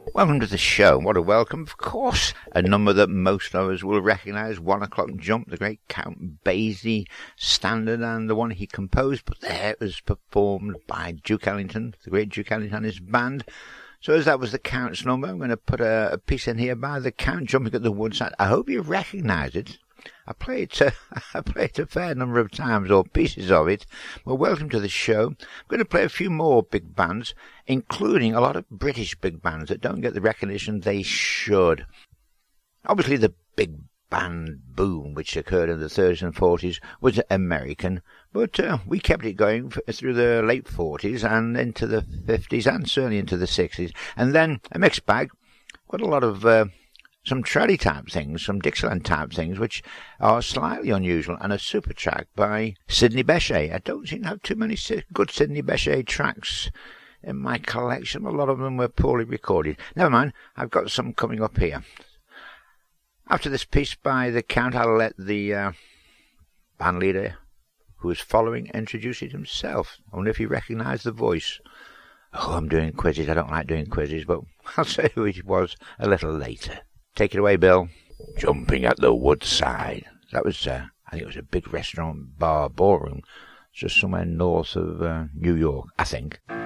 Welcome to the show. What a welcome. Of course, a number that most of us will recognise, 1 O'Clock Jump, the great Count Basie standard, and the one he composed, but there it was performed by Duke Ellington, the great Duke Ellington and his band. So as that was the Count's number, I'm going to put a piece in here by the Count jumping at the woodside. I hope you recognise it. I played it a fair number of times, or pieces of it. Well, welcome to the show. I'm going to play a few more big bands, including a lot of British big bands that don't get the recognition they should. Obviously, the big band boom, which occurred in the 30s and 40s, was American, but we kept it going through the late 40s and into the 50s and certainly into the 60s. And then a mixed bag, quite a lot of some traddy type things, some Dixieland type things, which are slightly unusual, and a super track by Sidney Bechet. I don't seem to have too many good Sidney Bechet tracks in my collection. A lot of them were poorly recorded. Never mind, I've got some coming up here. After this piece by the Count, I'll let the band leader who is following introduce it himself. I wonder if he recognised the voice. Oh, I'm doing quizzes. I don't like doing quizzes, but I'll say who it was a little later. Take it away, Bill. Jumping at the Woodside. That was, I think it was a big restaurant, bar, ballroom, just somewhere north of New York, I think.